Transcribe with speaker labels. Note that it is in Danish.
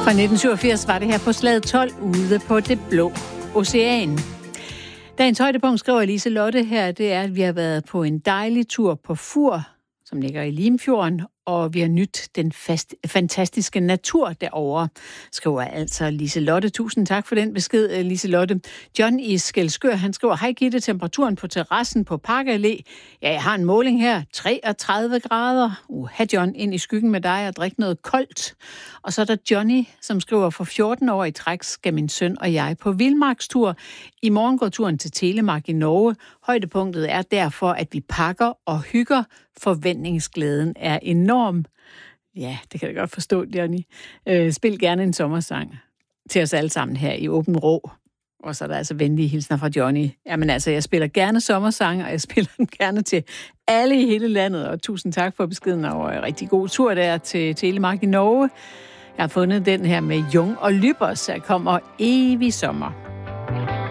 Speaker 1: Fra 1987 var det her på Slag 12 ude på det blå ocean. Dagens højdepunkt, skriver Liselotte her, det er, at vi har været på en dejlig tur på Fur, som ligger i Limfjorden, og vi har nydt den fantastiske natur derovre, skriver altså Liselotte. Tusind tak for den besked, Liselotte. John i Skelskør, han skriver, hej Gitte, temperaturen på terrassen på Park Allé. Ja, jeg har en måling her, 33 grader. John, ind i skyggen med dig og drik noget koldt. Og så er der Johnny, som skriver, for 14 år i træk skal min søn og jeg på vildmarkstur. I morgen går turen til Telemark i Norge. Højdepunktet er derfor, at vi pakker og hygger. Forventningsglæden er enorm. Ja, det kan jeg godt forstå, Johnny. Spil gerne en sommersang til os alle sammen her i Åben Rå. Og så er der altså venlige hilsner fra Johnny. Jamen altså, jeg spiller gerne sommersange, og jeg spiller dem gerne til alle i hele landet. Og tusind tak for beskeden, og en rigtig god tur der til Telemark i Norge. Jeg har fundet den her med Jung og Lybers, der kommer evig sommer.